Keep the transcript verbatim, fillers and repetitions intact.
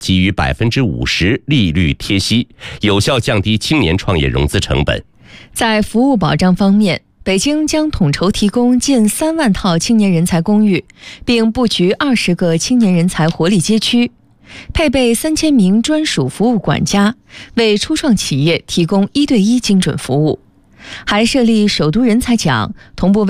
给予百分之五十利率贴息，有效降低青年创业融资成本。 在服务保障方面，北京将统筹提供近三万套青年人才公寓，并布局二十个青年人才活力街区，配备三千名专属服务管家，为初创企业提供一对一精准服务。还设立首都人才奖，同步为